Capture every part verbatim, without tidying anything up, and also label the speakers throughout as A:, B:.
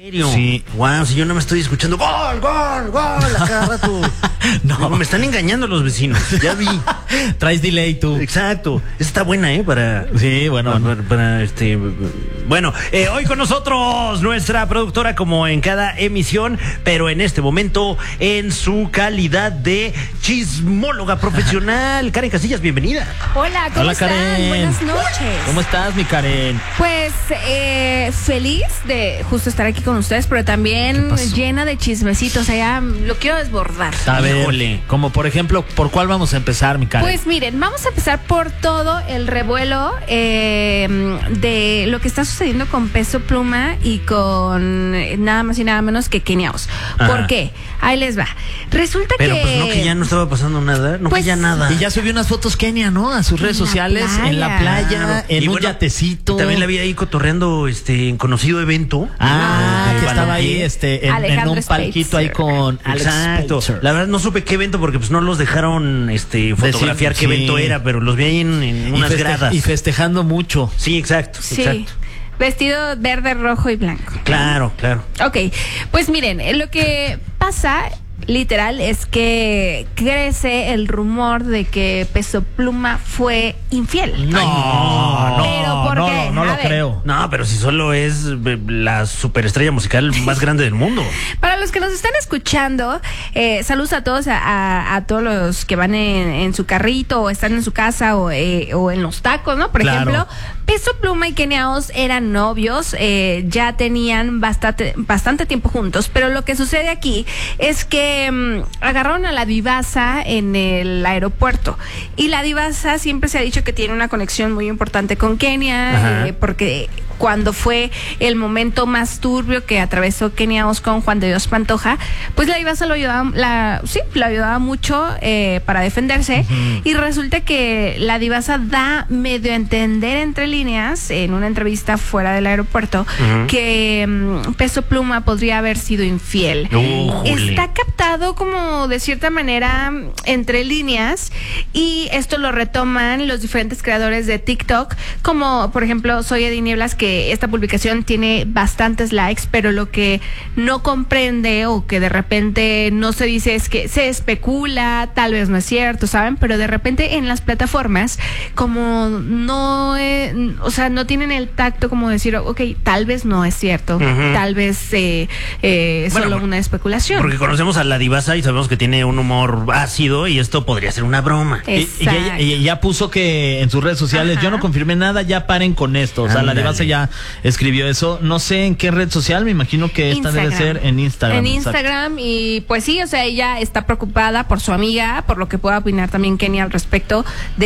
A: Sí.
B: Wow, si yo no me estoy escuchando gol, gol, gol a cada rato.
A: No.
B: Me están engañando los vecinos, ya vi.
A: Traes delay tú.
B: Exacto. Esa está buena, ¿eh? Para.
A: Sí, bueno.
B: Para, para, para este. Bueno, eh, hoy con nosotros nuestra productora, como en cada emisión, pero en este momento en su calidad de chismóloga profesional. Karen Casillas, bienvenida.
C: Hola, ¿cómo
A: Hola,
C: están?
A: Karen.
C: Buenas noches.
A: ¿Cómo estás, mi Karen?
C: Pues eh, feliz de justo estar aquí con ustedes, pero también llena de chismecitos. O sea, ya lo quiero desbordar.
A: A ver,
B: Híjole.
A: como por ejemplo, ¿por cuál vamos a empezar, mi Karen?
C: Pues miren, vamos a empezar por todo el revuelo eh, de lo que está sucediendo con Peso Pluma y con eh, nada más y nada menos que Kenia Os.
B: Ajá.
C: ¿Por qué? Ahí les va. Resulta
B: Pero
C: que...
B: pues no, que ya no estaba pasando nada. No
C: Pues,
B: que ya nada.
A: Y ya subió unas fotos Kenia, ¿no? A sus redes
C: En la
A: sociales, en la
C: playa.
A: playa, en
B: Y
A: un
B: bueno,
A: yatecito.
B: y también la vi ahí cotorreando este, en conocido evento.
A: Ah,
B: de
A: que estaba ahí
B: balompié.
A: este, en, en
C: Alejandro
A: un palquito
C: Spitzer.
A: ahí con Alex
B: Exacto.
A: Spitzer.
B: La verdad no supe qué evento porque pues no los dejaron este fotografiar
A: Decir,
B: qué
A: sí.
B: evento era, pero los vi ahí en, en
A: Y
B: unas
A: feste-
B: gradas.
A: Y festejando mucho.
B: Sí, exacto,
C: Sí.
B: exacto.
C: Vestido verde, rojo y blanco.
B: Claro, claro.
C: Ok, pues miren, eh, lo que pasa literal es que crece el rumor de que Peso Pluma fue infiel.
A: No, no,
C: Pero ¿por
A: no,
C: qué?
A: no
C: A
A: lo
C: ver.
A: creo.
B: No, pero si solo es eh, la superestrella musical más grande del mundo.
C: Para los que nos están escuchando, eh, saludos a todos, a, a- a todos los que van en, en su carrito o están en su casa o, eh, o en los tacos, ¿no? Por
A: Claro.
C: ejemplo, Peso Pluma y Kenia Os eran novios, eh, ya tenían bastante, bastante tiempo juntos, pero lo que sucede aquí es que mm, agarraron a la divasa en el aeropuerto y la divasa siempre se ha dicho que tiene una conexión muy importante con Kenia,
B: Ajá.
C: eh, porque cuando fue el momento más turbio que atravesó Kenia Os con Juan de Dios Pantoja, pues la divasa lo ayudaba, la, sí, lo ayudaba mucho eh, para defenderse. Uh-huh. Y resulta que la divasa da medio a entender entre líneas en una entrevista fuera del aeropuerto uh-huh. que um, Peso Pluma podría haber sido infiel.
B: Uh,
C: Está captado como de cierta manera entre líneas y esto lo retoman los diferentes creadores de TikTok, como por ejemplo Soy Eddie Nieblas, que esta publicación tiene bastantes likes, pero lo que no comprende o que de repente no se dice es que se especula, tal vez no es cierto, ¿saben? Pero de repente en las plataformas como no, eh, o sea, no tienen el tacto como decir, ok, tal vez no es cierto, uh-huh. tal vez eh, eh, es bueno, solo una especulación.
B: Porque conocemos a la divasa y sabemos que tiene un humor ácido y esto podría ser una broma.
A: Y, y, ella, y ya puso que en sus redes sociales, ajá, yo no confirmé nada, ya paren con esto. O sea, Andale. La divasa ya escribió eso. No sé en qué red social, me imagino que esta Instagram. Debe ser en Instagram.
C: En Instagram, exacto. Y pues sí, o sea, ella está preocupada por su amiga, por lo que pueda opinar también Kenia al respecto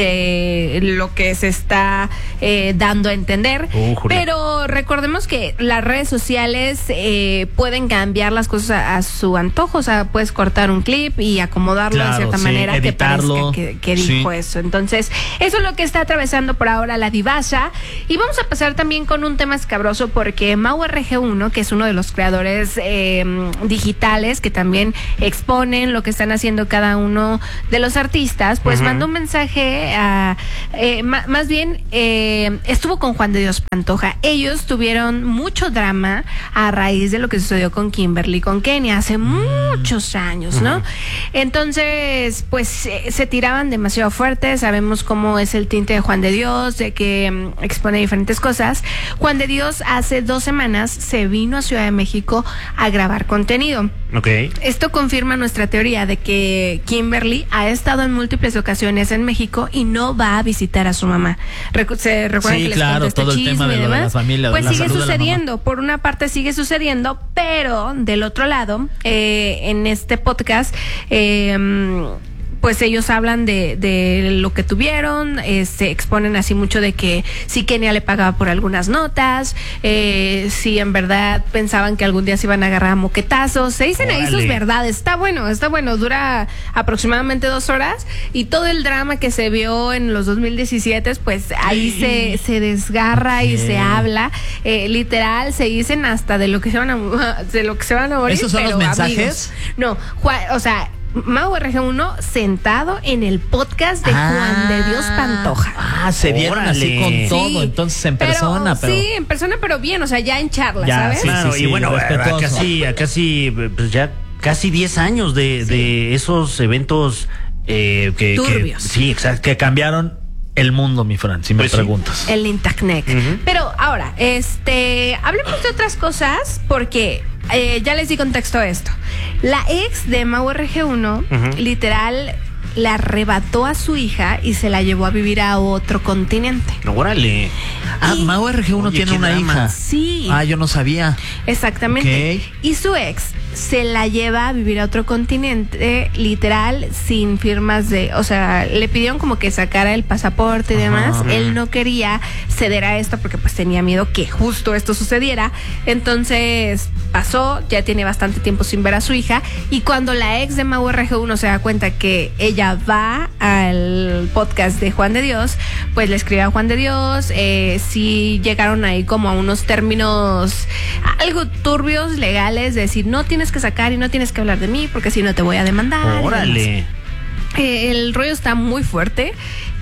C: de lo que se está eh, dando a entender. Uh, Pero recordemos que las redes sociales eh, pueden cambiar las cosas a, a su antojo. O sea, puedes cortar un clip y acomodarlo claro, de cierta sí, manera
A: editarlo,
C: que parezca que, que dijo sí. eso. Entonces, eso es lo que está atravesando por ahora la divasa. Y vamos a pasar también con un tema escabroso porque Mau R G uno, que es uno de los creadores eh, digitales que también exponen lo que están haciendo cada uno de los artistas, pues uh-huh. mandó un mensaje a, eh, ma- más bien eh, estuvo con Juan de Dios Pantoja. Ellos tuvieron mucho drama a raíz de lo que sucedió con Kimberly, con Kenia hace uh-huh. muchos años, ¿no? Uh-huh. Entonces, pues eh, se tiraban demasiado fuerte. Sabemos cómo es el tinte de Juan de Dios, de que um, expone diferentes cosas. Juan de Dios hace dos semanas se vino a Ciudad de México a grabar contenido.
B: Okay.
C: Esto confirma nuestra teoría de que Kimberly ha estado en múltiples ocasiones en México y no va a visitar a su mamá. Recu- ¿Se recuerdan
A: sí,
C: que les
A: claro,
C: este
A: todo
C: chisme
A: el tema de,
C: y
A: lo
C: demás?
A: de la familia,
C: pues
A: de la
C: sigue
A: salud
C: sucediendo. Por una parte sigue sucediendo, pero del otro lado, eh, en este podcast, eh, pues ellos hablan de, de lo que tuvieron, eh, se exponen así mucho de que si Kenia le pagaba por algunas notas, eh, si en verdad pensaban que algún día se iban a agarrar a moquetazos, se dicen Órale. ahí sus verdades. Está bueno, está bueno, dura aproximadamente dos horas y todo el drama que se vio en los dos mil diecisiete, pues ahí se, se desgarra okay. y se habla, eh, literal, se dicen hasta de lo que se van a, de lo que se van a morir.
A: ¿Esos son
C: pero,
A: los mensajes?
C: Amigos, no, o sea, Mau R G uno sentado en el podcast de
A: Ah.
C: Juan de Dios Pantoja.
A: Ah, se dieron así
B: Órale.
A: con todo,
C: Sí,
A: entonces en
C: pero-
A: persona, pero...
C: Sí, en persona, pero bien, o sea, ya en charla,
A: Ya,
C: ¿sabes?
A: sí,
B: Claro,
A: sí,
B: y
A: sí,
B: bueno, a, a
A: respetuoso.
B: casi, a casi, pues ya casi diez años de, de esos eventos eh, que, que-
C: Turbios.
B: sí, exacto.
A: que cambiaron el mundo, mi Fran, si me
B: Pues sí.
A: preguntas.
C: El Intacnec.
B: Ujú.
C: Pero ahora, este, hablemos de otras cosas porque eh, ya les di contexto a esto. La ex de Mau R G uno,
B: Ujú.
C: literal, le arrebató a su hija y se la llevó a vivir a otro continente.
B: No, órale.
A: Ah,
C: Y-
A: Mau R G uno
B: Oye,
A: tiene
B: qué
A: una
B: drama.
A: hija.
C: Sí.
A: Ah, yo no sabía.
C: Exactamente.
A: Ok.
C: Y su ex se la lleva a vivir a otro continente, literal, sin firmas de, o sea, le pidieron como que sacara el pasaporte y
A: Ajá.
C: demás. Él no quería ceder a esto porque pues tenía miedo que justo esto sucediera. Entonces pasó, ya tiene bastante tiempo sin ver a su hija. Y cuando la ex de Mau R G uno se da cuenta que ella va al podcast de Juan de Dios, pues le escribe a Juan de Dios. Eh, sí llegaron ahí como a unos términos algo turbios, legales, de decir, no tienes que sacar y no tienes que hablar de mí porque si no te voy a demandar. y demás.
B: Órale.
C: Eh, el rollo está muy fuerte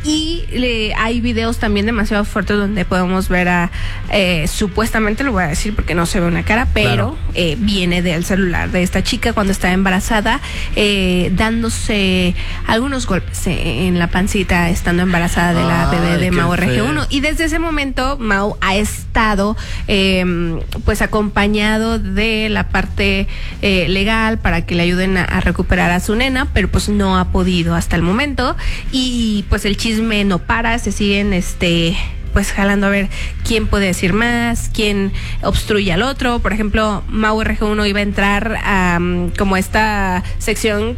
C: y le, hay videos también demasiado fuertes donde podemos ver a, eh, supuestamente, lo voy a decir porque no se ve una cara, pero
A: Claro.
C: eh, viene del celular de esta chica cuando estaba embarazada, eh, dándose algunos golpes eh, en la pancita estando embarazada de la
A: Ay,
C: bebé de
A: qué
C: Mau R G uno.
A: feo.
C: Y desde ese momento Mau ha estado eh, pues acompañado de la parte eh, legal para que le ayuden a, a recuperar a su nena, pero pues no ha podido hasta el momento. Y pues el chisme no para, se siguen este pues jalando a ver quién puede decir más, quién obstruye al otro. Por ejemplo, Mau R G uno iba a entrar a um, como esta sección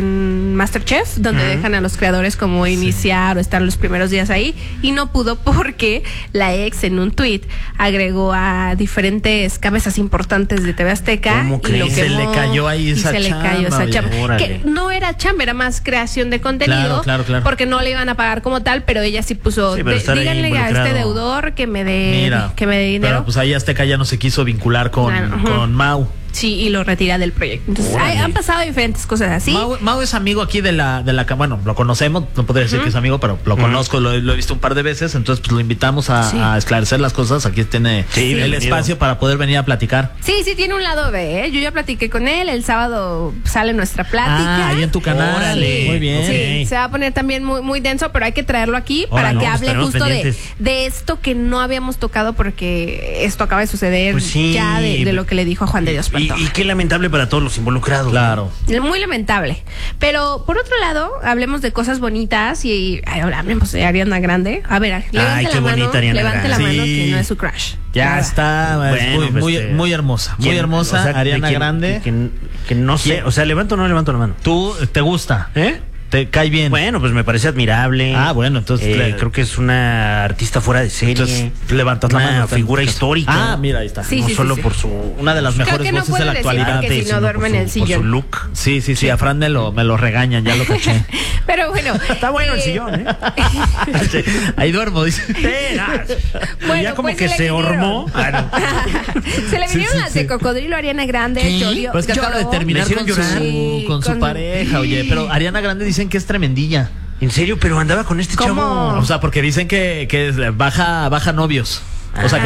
C: en MasterChef, donde
B: Ujú.
C: dejan a los creadores como iniciar o estar los primeros días ahí, y no pudo porque la ex en un tuit agregó a diferentes cabezas importantes de T V Azteca.
B: ¿Cómo
C: y
B: crees?
C: lo
A: Se le
C: quemó,
A: cayó ahí
C: y
A: esa
C: se le cayó
A: chamba,
C: esa
A: oye.
C: chamba.
B: Órale.
C: Que no era chamba, era más creación de contenido.
A: Claro, claro, claro.
C: Porque no le iban a pagar como tal, pero ella sí puso,
B: Sí, pero
C: "De-
B: estar ahí
C: díganle a
B: involucrado.
C: este deudor que me dé
A: Mira,
C: que me dé dinero".
A: pero pues ahí Azteca ya no se quiso vincular con,
C: Claro, ajá.
A: con Mau.
C: Sí, y lo retira del proyecto. Entonces,
B: Órale.
C: hay- han pasado diferentes cosas así.
A: Mau, Mau es amigo aquí de la, de la ca- bueno, lo conocemos, no podría decir que es amigo, pero lo
B: Ujú.
A: conozco, lo, he- lo he visto un par de veces, entonces pues lo invitamos a,
C: Sí.
A: a esclarecer las cosas. Aquí tiene
B: Sí,
A: el
B: bienvenido.
A: espacio para poder venir a platicar.
C: Sí, sí, tiene un lado B, ¿eh? Yo ya platiqué con él, el sábado sale nuestra plática.
A: Ah, ahí en tu canal.
B: Órale.
A: Muy bien.
C: Sí,
B: Ok.
C: se va a poner también muy, muy denso, pero hay que traerlo aquí para
B: Órale,
C: que
B: no,
C: hable
B: estaremos
C: justo de,
B: pendientes.
C: de esto que no habíamos tocado porque esto acaba de suceder
B: Pues sí.
C: ya de, de lo que le dijo a Juan de Dios
B: Y,
C: Pantoja.
B: y qué lamentable para todos los involucrados.
A: Claro.
C: Muy lamentable. Pero por otro lado, hablemos de cosas bonitas y ay, ahora hablemos de Ariana Grande. A ver, levante
B: qué
C: la mano,
B: bonita Ariana
C: levante la
B: Grande.
C: mano
A: Sí.
C: que no es su crush.
A: Ya
C: Nada.
A: está, es
B: Bueno,
A: muy,
B: pues,
A: muy,
B: este,
A: muy hermosa, muy
B: ¿Quién?
A: hermosa,
B: O sea, ¿de
A: Ariana
B: quién?
A: Grande.
B: Que, que- que no sé,
A: ¿Quién?
B: o sea, ¿levanto o no levanto la mano?
A: ¿Tú te gusta?
B: ¿Eh?
A: ¿Te cae bien?
B: Bueno, pues me parece admirable.
A: Ah, bueno, entonces,
B: Eh,
A: le-
B: creo que es una artista fuera de serie.
A: Entonces, levantas la
B: una
A: mano.
B: figura histórica.
A: Ah, mira, ahí está.
C: Sí,
B: no
C: sí,
B: solo
C: sí.
B: por su
A: Una de las
C: Creo
A: mejores
C: que no
A: voces de
C: puede
A: la
C: decir
A: actualidad.
C: porque si no
B: sino
C: duerme
B: por
C: en el
B: su- por
C: sillón.
B: su look.
A: Sí, sí, sí, a Fran me lo, me lo regañan, ya lo caché.
C: Pero bueno.
B: Está bueno el
C: eh,
B: sillón, ¿eh?
A: Sí, ahí duermo, dice.
B: Sí, ah,
C: Bueno,
B: ya como
C: pues
B: que
C: se le
B: se
C: vinieron.
B: hormó. Ah, no.
C: Se le
A: Sí,
C: vinieron
A: sí,
C: las
A: sí.
C: de Cocodrilo, Ariana Grande,
A: ¿Qué?
C: llorió-
A: Pero es que acaba de
C: lloró.
A: terminar
B: ¿Le
A: con
B: hicieron
A: su,
B: llorar?
C: Sí,
A: con su
C: con-
A: pareja, oye. Pero Ariana Grande dicen que es tremendilla.
B: En serio, pero andaba con este
C: ¿Cómo?
B: chavo.
A: O sea, porque dicen que, que es- baja, baja novios. O sea, que